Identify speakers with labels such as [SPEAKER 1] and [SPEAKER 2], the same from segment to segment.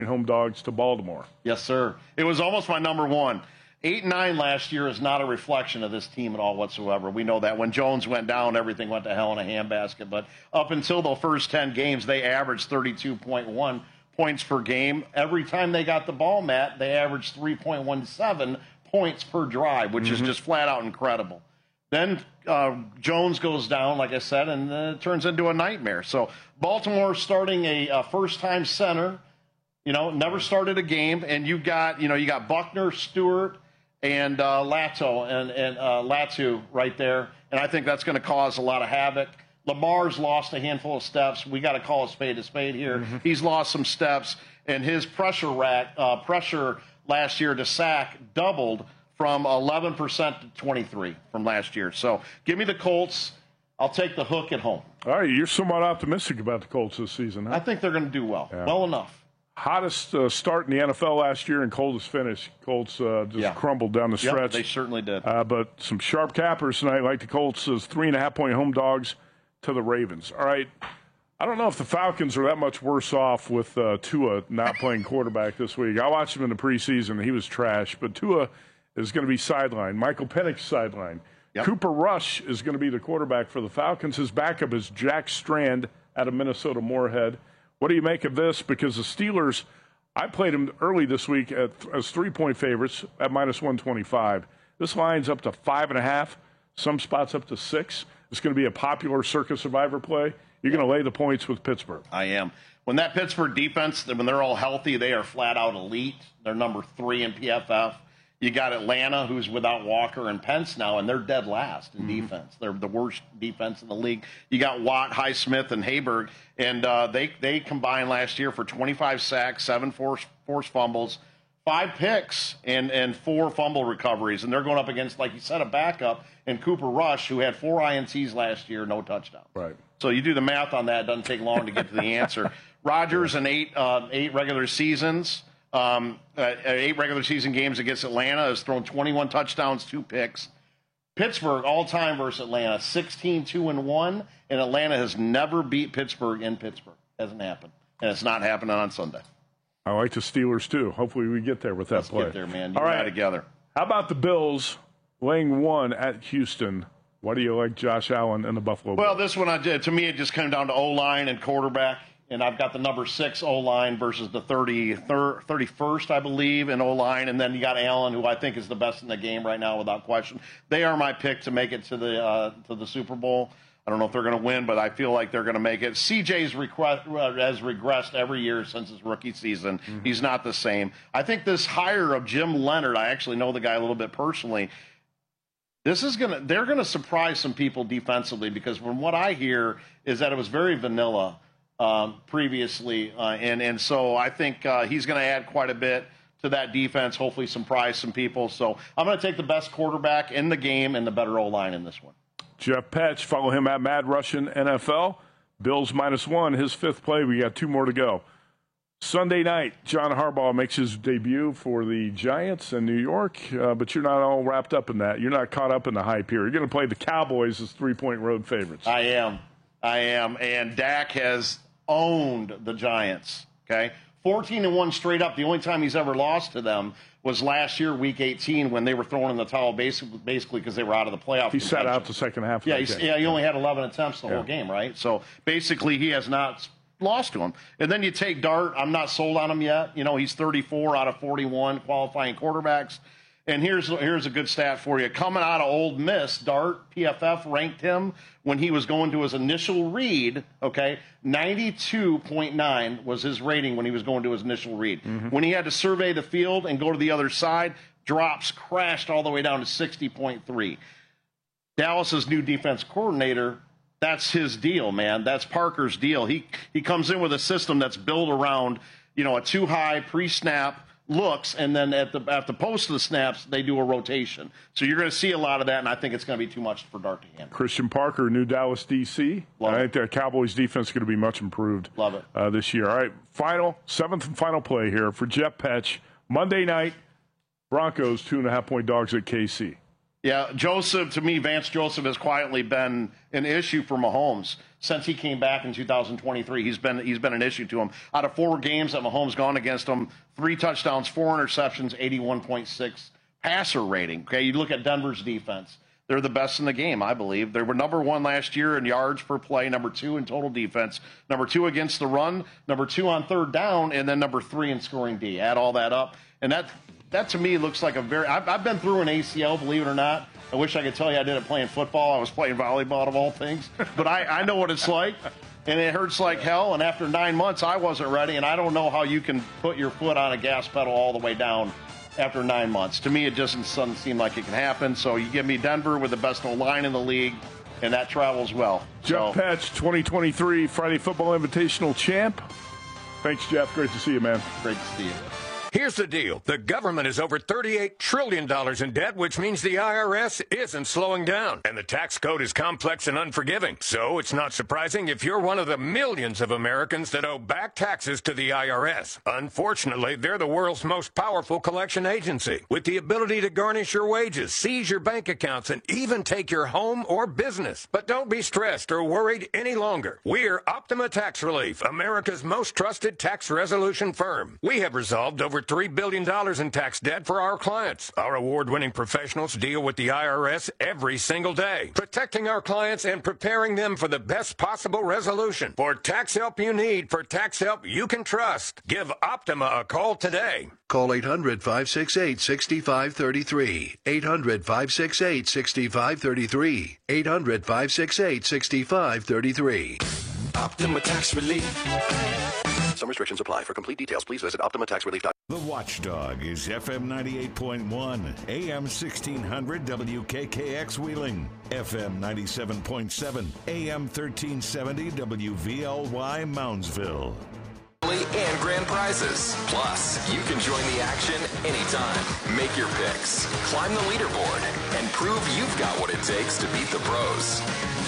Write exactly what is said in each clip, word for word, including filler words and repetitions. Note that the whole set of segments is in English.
[SPEAKER 1] home dogs to Baltimore.
[SPEAKER 2] Yes, sir. It was almost my number one. Eight and nine last year is not a reflection of this team at all whatsoever. We know that. When Jones went down, everything went to hell in a handbasket. But up until the first ten games, they averaged thirty-two point one points per game. Every time they got the ball, Matt, they averaged three point one seven points per drive, which mm-hmm. is just flat out incredible. Then uh, Jones goes down, like I said, and uh, it turns into a nightmare. So Baltimore starting a, a first-time center, you know, never started a game, and you got, you know, you got Buckner, Stewart, and uh, Lato and, and uh, Latu right there, and I think that's going to cause a lot of havoc. Lamar's lost a handful of steps. We got to call a spade a spade here. Mm-hmm. He's lost some steps, and his pressure rack uh, pressure last year to sack doubled from eleven percent to twenty-three from last year. So give me the Colts. I'll take the hook at home.
[SPEAKER 1] All right, you're somewhat optimistic about the Colts this season, huh?
[SPEAKER 2] I think they're going to do well, yeah. well enough.
[SPEAKER 1] Hottest uh, start in the N F L last year and coldest finish. Colts uh, just yeah. crumbled down the stretch.
[SPEAKER 2] Yep, they certainly did.
[SPEAKER 1] Uh, but some sharp cappers tonight, like the Colts, as three and a half point home dogs to the Ravens. All right, I don't know if the Falcons are that much worse off with uh, Tua not playing quarterback this week. I watched him in the preseason; he was trash. But Tua is going to be sidelined. Michael Penix sidelined. Yep. Cooper Rush is going to be the quarterback for the Falcons. His backup is Jack Strand out of Minnesota Moorhead. What do you make of this? Because the Steelers, I played them early this week at, as three-point favorites at minus one twenty-five. This line's up to five and a half, some spots up to six. It's going to be a popular Circa Survivor play. You're going to lay the points with Pittsburgh.
[SPEAKER 2] I am. When that Pittsburgh defense, when they're all healthy, they are flat-out elite. They're number three in P F F. You got Atlanta, who's without Walker and Pence now, and they're dead last in mm-hmm. defense. They're the worst defense in the league. You got Watt, Highsmith, and Hayberg, and uh, they they combined last year for twenty-five sacks, seven forced force fumbles, five picks, and and four fumble recoveries. And they're going up against, like you said, a backup in Cooper Rush, who had four I N Ts last year, no touchdowns.
[SPEAKER 1] Right.
[SPEAKER 2] So you do the math on that; it doesn't take long to get to the answer. Rodgers in eight uh, eight regular seasons. Um, uh, eight regular season games against Atlanta, has thrown twenty-one touchdowns, two picks. Pittsburgh, all-time versus Atlanta, sixteen two and one, and Atlanta has never beat Pittsburgh in Pittsburgh. Hasn't happened, and it's not happening on Sunday.
[SPEAKER 1] I like the Steelers, too. Hopefully we get there with that
[SPEAKER 2] Let's
[SPEAKER 1] play.
[SPEAKER 2] Let's get there, man. You
[SPEAKER 1] all right,
[SPEAKER 2] together.
[SPEAKER 1] How about the Bills laying one at Houston? Why do you like Josh Allen and the Buffalo Bills?
[SPEAKER 2] Well, this one, I did, to me, it just came down to O-line and quarterback. And I've got the number six O-line versus the thirty, thirty-first, I believe, in O-line. And then you got Allen, who I think is the best in the game right now without question. They are my pick to make it to the uh, to the Super Bowl. I don't know if they're going to win, but I feel like they're going to make it. C J's request, uh, has regressed every year since his rookie season. Mm-hmm. He's not the same. I think this hire of Jim Leonard, I actually know the guy a little bit personally. This is going to, they're going to surprise some people defensively, because from what I hear is that it was very vanilla Um, previously, uh, and, and so I think uh, he's going to add quite a bit to that defense, hopefully surprise some people. So I'm going to take the best quarterback in the game and the better O-line in this one.
[SPEAKER 1] Jeff Petch, follow him at Mad Russian N F L. Bills minus one, his fifth play. We got two more to go. Sunday night, John Harbaugh makes his debut for the Giants in New York, uh, but you're not all wrapped up in that. You're not caught up in the hype here. You're going to play the Cowboys as three-point road favorites.
[SPEAKER 2] I am. I am. And Dak has owned the Giants, okay? fourteen and one straight up. The only time he's ever lost to them was last year, week eighteen, when they were throwing in the towel basically because they were out of the playoff.
[SPEAKER 1] He sat out the second half of
[SPEAKER 2] yeah,
[SPEAKER 1] the game.
[SPEAKER 2] Yeah, he only had eleven attempts the yeah. whole game, right? So basically he has not lost to him. And then you take Dart. I'm not sold on him yet. You know, he's thirty-four out of forty-one qualifying quarterbacks. And here's here's a good stat for you. Coming out of Ole Miss, Dart, P F F ranked him when he was going to his initial read, okay, ninety-two point nine was his rating when he was going to his initial read. Mm-hmm. When he had to survey the field and go to the other side, drops, crashed all the way down to sixty point three. Dallas's new defense coordinator, that's his deal, man. That's Parker's deal. He he comes in with a system that's built around, you know, a two-high pre-snap looks, and then at the at the post of the snaps, they do a rotation. So you're going to see a lot of that, and I think it's going to be too much for Dart to handle.
[SPEAKER 1] Christian Parker, new Dallas D C.
[SPEAKER 2] Love
[SPEAKER 1] I
[SPEAKER 2] it.
[SPEAKER 1] think the Cowboys defense is going to be much improved.
[SPEAKER 2] Love it.
[SPEAKER 1] Uh, this year. All right, final, seventh and final play here for Jeff Petch. Monday night, Broncos two and a half point dogs at K C.
[SPEAKER 2] Yeah, Joseph, to me, Vance Joseph has quietly been an issue for Mahomes. Since he came back in two thousand twenty-three, he's been he's been an issue to him. Out of four games that Mahomes gone against him, three touchdowns, four interceptions, eighty-one point six passer rating. Okay, you look at Denver's defense. They're the best in the game, I believe. They were number one last year in yards per play, number two in total defense, number two against the run, number two on third down, and then number three in scoring D. Add all that up, and that that to me looks like a very. I've, I've been through an A C L, believe it or not. I wish I could tell you I did it playing football. I was playing volleyball of all things, but I, I know what it's like, and it hurts like hell. And after nine months, I wasn't ready, and I don't know how you can put your foot on a gas pedal all the way down after nine months. To me, it just doesn't seem like it can happen. So you give me Denver with the best O-line in the league, and that travels well.
[SPEAKER 1] Jeff
[SPEAKER 2] so.
[SPEAKER 1] Patch, twenty twenty-three Friday Football Invitational champ. Thanks, Jeff. Great to see you, man.
[SPEAKER 2] Great to see you.
[SPEAKER 3] Here's the deal. The government is over thirty-eight trillion dollars in debt, which means the I R S isn't slowing down. And the tax code is complex and unforgiving. So it's not surprising if you're one of the millions of Americans that owe back taxes to the I R S. Unfortunately, they're the world's most powerful collection agency, with the ability to garnish your wages, seize your bank accounts, and even take your home or business. But don't be stressed or worried any longer. We're Optima Tax Relief, America's most trusted tax resolution firm. We have resolved over three billion dollars in tax debt for our clients. Our award-winning professionals deal with the I R S every single day, protecting our clients and preparing them for the best possible resolution. For tax help you need, for tax help you can trust, give Optima a call today.
[SPEAKER 4] Call eight hundred, five six eight, six five three three. eight hundred, five six eight, six five three three. eight hundred, five six eight, six five three three.
[SPEAKER 5] Optima Tax Relief.
[SPEAKER 4] Some restrictions apply. For complete details, please visit optima tax relief dot com.
[SPEAKER 6] The Watchdog is F M ninety-eight point one, A M sixteen hundred W K K X Wheeling, F M ninety-seven point seven, A M thirteen seventy W V L Y Moundsville.
[SPEAKER 5] And grand prizes. Plus, you can join the action anytime. Make your picks, climb the leaderboard, and prove you've got what it takes to beat the pros.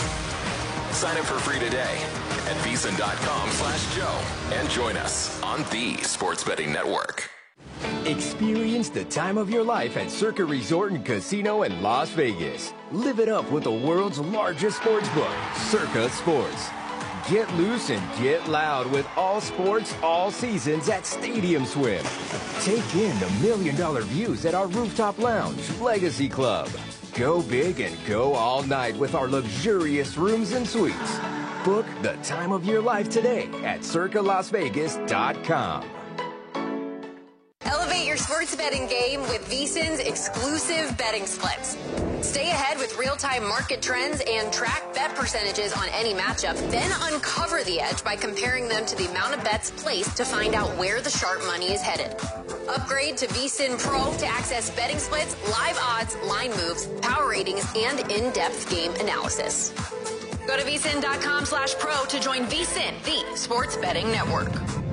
[SPEAKER 5] Sign up for free today at VSiN.com slash Joe and join us on the Sports Betting Network.
[SPEAKER 7] Experience the time of your life at Circa Resort and Casino in Las Vegas. Live it up with the world's largest sports book, Circa Sports. Get loose and get loud with all sports, all seasons at Stadium Swim. Take in the million-dollar views at our rooftop lounge, Legacy Club. Go big and go all night with our luxurious rooms and suites. Book the time of your life today at circa las vegas dot com.
[SPEAKER 8] Elevate your sports betting game with VSiN's exclusive betting splits. Stay ahead with real-time market trends and track bet percentages on any matchup. Then uncover the edge by comparing them to the amount of bets placed to find out where the sharp money is headed. Upgrade to VSiN Pro to access betting splits, live odds, line moves, power ratings, and in-depth game analysis. Go to VSiN.com slash pro to join VSiN, the sports betting network.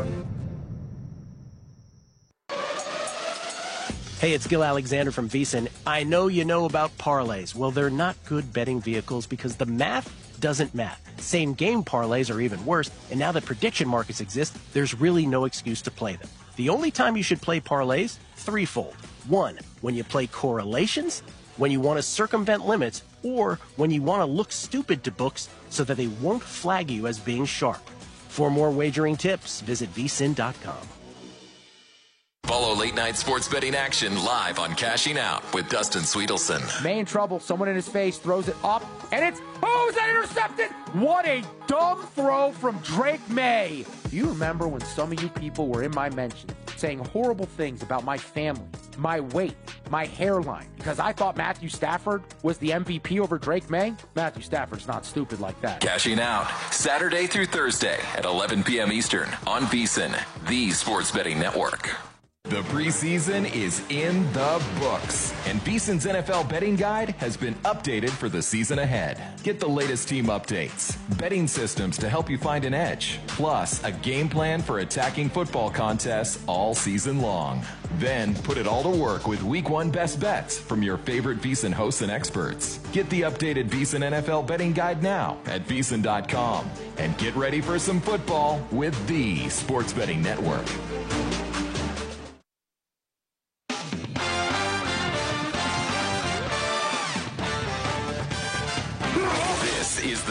[SPEAKER 9] Hey, it's Gil Alexander from VSiN. I know you know about parlays. Well, they're not good betting vehicles because the math doesn't math. Same game parlays are even worse, and now that prediction markets exist, there's really no excuse to play them. The only time you should play parlays, threefold. One, when you play correlations, when you want to circumvent limits, or when you want to look stupid to books so that they won't flag you as being sharp. For more wagering tips, visit V S I N dot com.
[SPEAKER 5] Follow late night sports betting action live on Cashing Out with Dustin Sweetelson.
[SPEAKER 10] May in trouble, someone in his face throws it up, and it's, oh, is that intercepted? What a dumb throw from Drake May. You remember when some of you people were in my mentions saying horrible things about my family, my weight, my hairline, because I thought Matthew Stafford was the M V P over Drake May? Matthew Stafford's not stupid like that.
[SPEAKER 5] Cashing Out, Saturday through Thursday at eleven p.m. Eastern on VSiN, the sports betting network.
[SPEAKER 11] The preseason is in the books, and VSiN's N F L betting guide has been updated for the season ahead. Get the latest team updates, betting systems to help you find an edge, plus a game plan for attacking football contests all season long. Then put it all to work with week one best bets from your favorite VSiN hosts and experts. Get the updated VSiN N F L betting guide now at V S I N dot com and get ready for some football with the Sports Betting Network.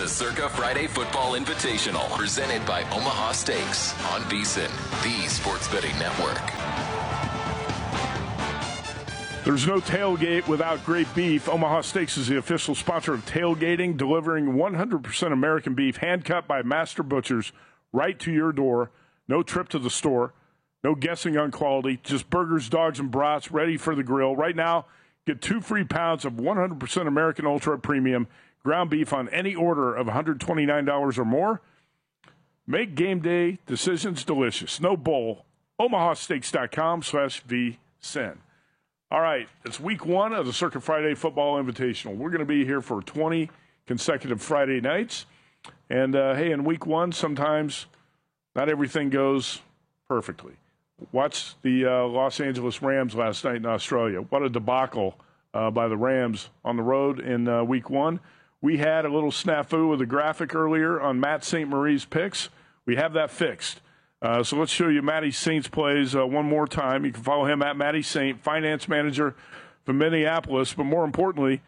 [SPEAKER 5] the Circa Friday Football Invitational, presented by Omaha Steaks on VSiN, the Sports Betting Network.
[SPEAKER 1] There's no tailgate without great beef. Omaha Steaks is the official sponsor of tailgating, delivering one hundred percent American beef, hand-cut by master butchers, right to your door. No trip to the store. No guessing on quality. Just burgers, dogs, and brats ready for the grill. Right now, get two free pounds of one hundred percent American Ultra Premium ground beef on any order of one hundred twenty-nine dollars or more. Make game day decisions delicious. No bull. omahasteaks.com slash vsin. All right, it's week one of the Circa Friday Football Invitational. We're going to be here for twenty consecutive Friday nights. And, uh, hey, in week one, sometimes not everything goes perfectly. Watch the uh, Los Angeles Rams last night in Australia. What a debacle uh, by the Rams on the road in uh, week one. We had a little snafu with a graphic earlier on Matt Saint Marie's picks. We have that fixed. Uh, so let's show you Matty Saint's plays uh, one more time. You can follow him at Matty Saint, finance manager from Minneapolis. But more importantly,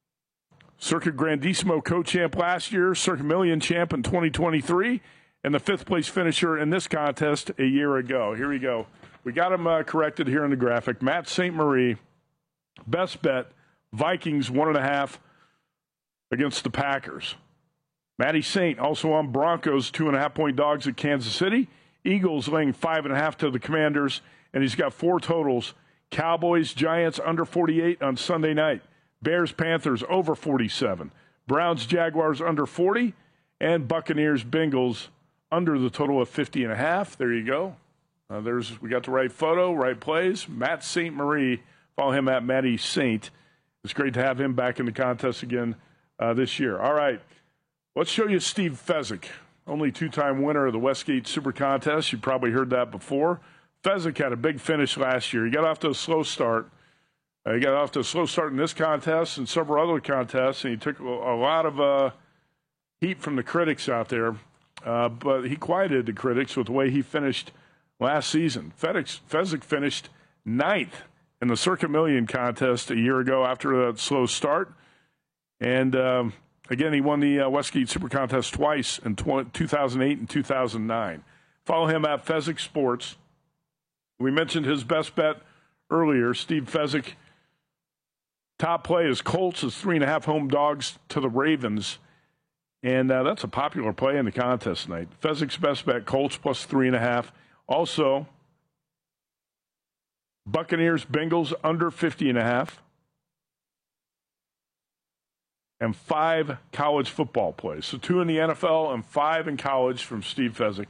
[SPEAKER 1] Circa Grandissimo co-champ last year, Circa Million champ in twenty twenty-three, and the fifth-place finisher in this contest a year ago. Here we go. We got him uh, corrected here in the graphic. Matt Saint Marie, best bet, Vikings one and a half against the Packers. Matty Saint also on Broncos, two and a half point dogs at Kansas City. Eagles laying five and a half to the Commanders, and he's got four totals. Cowboys, Giants under forty-eight on Sunday night. Bears, Panthers over forty-seven. Browns, Jaguars under forty, and Buccaneers, Bengals under the total of fifty and a half. There you go. Uh, there's we got the right photo, right plays. Matt Saint Marie, follow him at Matty Saint. It's great to have him back in the contest again uh, this year. All right, let's show you Steve Fezzik. Only two-time winner of the Westgate Super Contest. You probably heard that before. Fezzik had a big finish last year. He got off to a slow start. Uh, he got off to a slow start in this contest and several other contests, and he took a, a lot of uh, heat from the critics out there. Uh, but he quieted the critics with the way he finished last season. Fezzik, Fezzik finished ninth in the Circa Million contest a year ago after that slow start. And... Um, Again, he won the uh, Westgate Super Contest twice in two thousand eight and two thousand nine. Follow him at Fezzik Sports. We mentioned his best bet earlier. Steve Fezzik, top play is Colts as three and a half home dogs to the Ravens. And uh, that's a popular play in the contest tonight. Fezzik's best bet, Colts plus three and a half. Also, Buccaneers, Bengals under fifty and a half. And five college football plays. So two in the N F L and five in college from Steve Fezzik.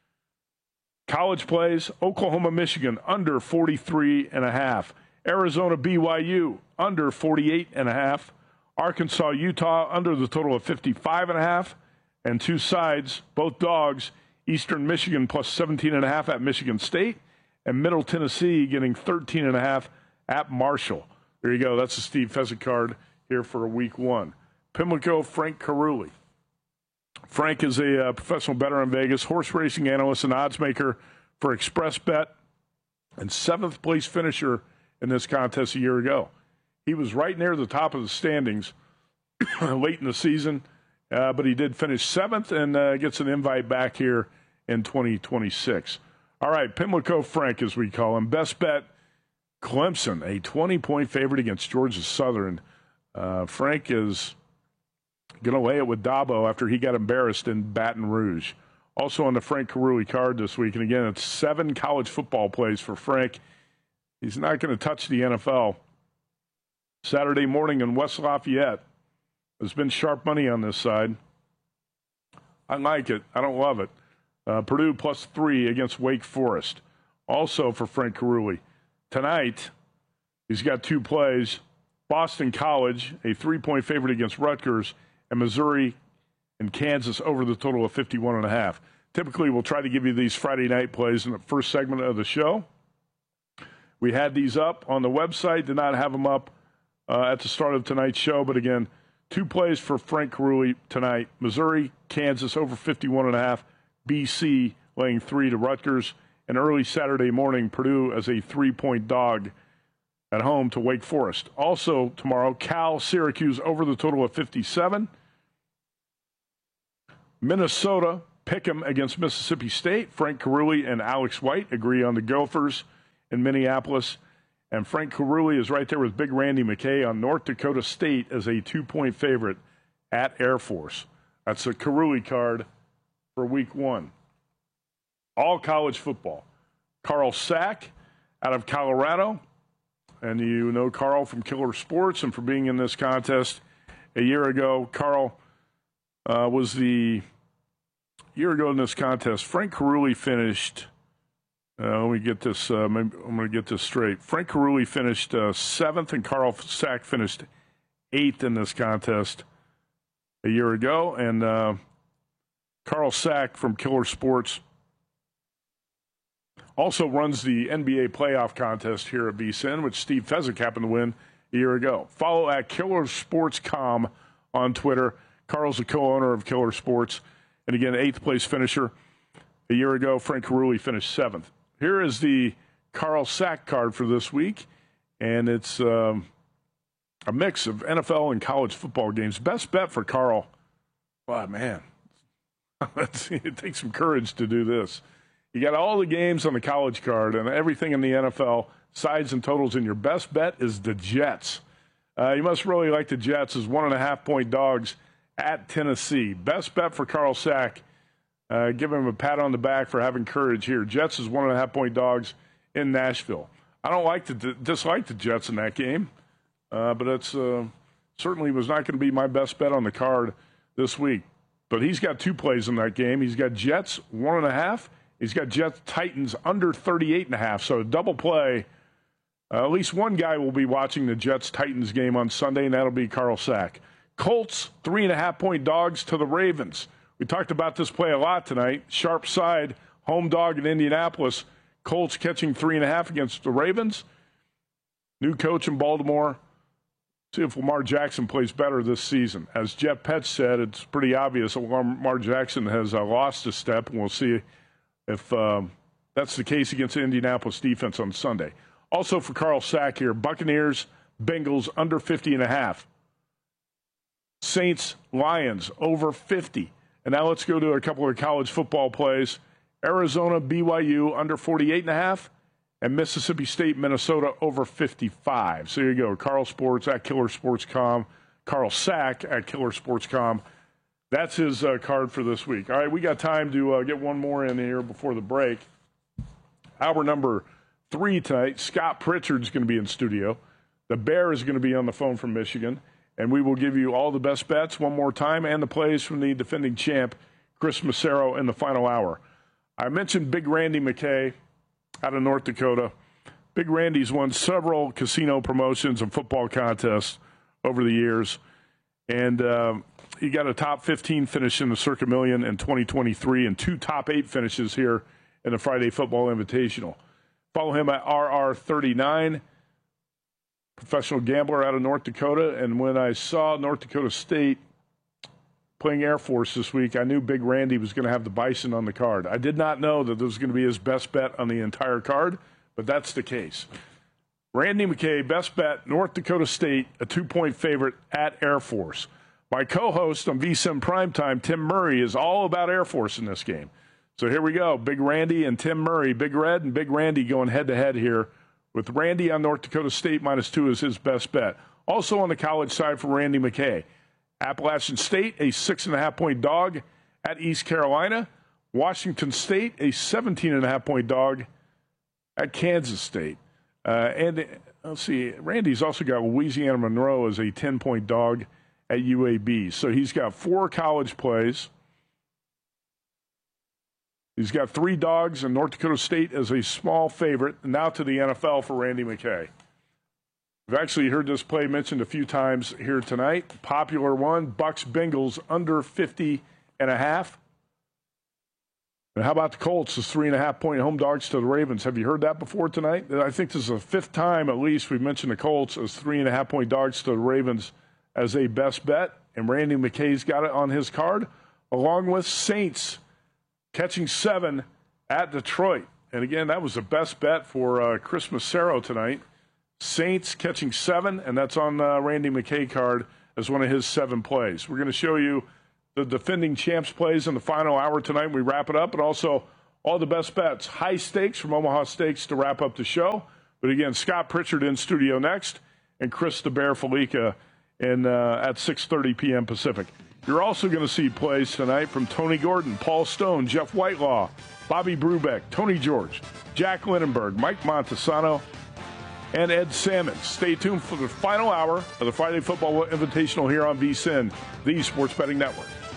[SPEAKER 1] College plays, Oklahoma, Michigan, under forty-three and a half. Arizona, B Y U, under forty-eight and a half. Arkansas, Utah, under the total of fifty-five and a half. And two sides, both dogs, Eastern Michigan plus seventeen and a half at Michigan State. And Middle Tennessee getting thirteen and a half at Marshall. There you go. That's the Steve Fezzik card here for week one. Pimlico, Frank Caruli. Frank is a uh, professional bettor in Vegas, horse racing analyst and odds maker for Express Bet, and seventh place finisher in this contest a year ago. He was right near the top of the standings late in the season, uh, but he did finish seventh and uh, gets an invite back here in twenty twenty-six. All right, Pimlico Frank, as we call him. Best bet, Clemson, a twenty-point favorite against Georgia Southern. Uh, Frank is going to lay it with Dabo after he got embarrassed in Baton Rouge. Also on the Frank Caruli card this week, and again, it's seven college football plays for Frank. He's not going to touch the N F L. Saturday morning in West Lafayette. There's been sharp money on this side. I like it. I don't love it. Uh, Purdue plus three against Wake Forest. Also for Frank Caruli. Tonight, he's got two plays. Boston College, a three-point favorite against Rutgers, and Missouri and Kansas over the total of fifty-one and a half. Typically, we'll try to give you these Friday night plays in the first segment of the show. We had these up on the website, did not have them up uh, at the start of tonight's show, but again, two plays for Frank Caruli tonight. Missouri, Kansas over fifty-one and a half, B C laying three to Rutgers, and early Saturday morning, Purdue as a three-point dog at home to Wake Forest. Also tomorrow, Cal, Syracuse over the total of fifty-seven. Minnesota, Pick'em against Mississippi State. Frank Carulli and Alex White agree on the Gophers in Minneapolis. And Frank Carulli is right there with Big Randy McKay on North Dakota State as a two-point favorite at Air Force. That's a Carulli card for week one. All college football. Carl Sack out of Colorado. And you know Carl from Killer Sports and for being in this contest a year ago. Carl uh, was the year ago in this contest. Frank Carulli finished. Uh, let me get this. Uh, maybe I'm going to get this straight. Frank Carulli finished uh, seventh, and Carl Sack finished eighth in this contest a year ago. And uh, Carl Sack from Killer Sports also runs the N B A playoff contest here at V S I N, which Steve Fezzik happened to win a year ago. Follow at Killer Sports Com on Twitter. Carl's a co-owner of Killer Sports. And again, eighth place finisher. A year ago, Frank Carulli finished seventh. Here is the Carl Sack card for this week. And it's um, a mix of N F L and college football games. Best bet for Carl. Wow, man. It takes some courage to do this. You got all the games on the college card and everything in the N F L, sides and totals, and your best bet is the Jets. Uh, you must really like the Jets as one and a half point dogs at Tennessee. Best bet for Carl Sack. Uh, give him a pat on the back for having courage here. Jets is one and a half point dogs in Nashville. I don't like to d- dislike the Jets in that game, uh, but it's uh, certainly was not going to be my best bet on the card this week. But he's got two plays in that game. He's got Jets one and a half. He's got Jets Titans under thirty-eight and a half. So a double play. Uh, at least one guy will be watching the Jets Titans game on Sunday, and that'll be Carl Sack. Colts three and a half point dogs to the Ravens. We talked about this play a lot tonight. Sharp side, home dog in Indianapolis. Colts catching three and a half against the Ravens. New coach in Baltimore. See if Lamar Jackson plays better this season. As Jeff Petch said, it's pretty obvious that Lamar Jackson has uh, lost a step, and we'll see if um, that's the case against the Indianapolis defense on Sunday. Also for Carl Sack here, Buccaneers, Bengals under fifty and a half. Saints, Lions over fifty. And now let's go to a couple of college football plays. Arizona, B Y U under forty-eight and a half, and Mississippi State, Minnesota over fifty-five. So there you go. Carl Sports at Killer Sports dot com. Carl Sack at Killer Sports dot com. That's his uh, card for this week. All right, we got time to uh, get one more in here before the break. Hour number three tonight, Scott Pritchard's going to be in studio. The Bear is going to be on the phone from Michigan. And we will give you all the best bets one more time and the plays from the defending champ, Chris Massaro, in the final hour. I mentioned Big Randy McKay out of North Dakota. Big Randy's won several casino promotions and football contests over the years. And uh, he got a top fifteen finish in the Circa Million in twenty twenty-three and two top eight finishes here in the Friday Football Invitational. Follow him at R R thirty-nine. Professional gambler out of North Dakota, and when I saw North Dakota State playing Air Force this week, I knew Big Randy was going to have the Bison on the card. I did not know that this was going to be his best bet on the entire card, but that's the case. Randy McKay, best bet, North Dakota State, a two-point favorite at Air Force. My co-host on V S I N Primetime, Tim Murray, is all about Air Force in this game. So here we go, Big Randy and Tim Murray, Big Red and Big Randy going head-to-head here. With Randy on North Dakota State, minus two is his best bet. Also on the college side for Randy McKay. Appalachian State, a six and a half point dog at East Carolina. Washington State, a seventeen and a half point dog at Kansas State. Uh, and let's see, Randy's also got Louisiana Monroe as a ten point dog at U A B. So he's got four college plays. He's got three dogs, and North Dakota State as a small favorite. Now to the N F L for Randy McKay. We've actually heard this play mentioned a few times here tonight. Popular one, Bucks Bengals under fifty and a half. And how about the Colts as three and a half point home dogs to the Ravens? Have you heard that before tonight? I think this is the fifth time at least we've mentioned the Colts as three and a half point dogs to the Ravens as a best bet. And Randy McKay's got it on his card, along with Saints catching seven at Detroit. And again, that was the best bet for uh, Chris Massaro tonight. Saints catching seven, and that's on uh, Randy McKay card as one of his seven plays. We're going to show you the defending champs plays in the final hour tonight. We wrap it up, but also all the best bets, high stakes from Omaha Steaks to wrap up the show. But again, Scott Pritchard in studio next, and Chris the Bear Felica in, uh, at six thirty p.m. Pacific. You're also going to see plays tonight from Tony Gordon, Paul Stone, Jeff Whitelaw, Bobby Brubeck, Tony George, Jack Lindenberg, Mike Montesano, and Ed Salmon. Stay tuned for the final hour of the Friday Football Invitational here on V S I N, the Sports Betting Network.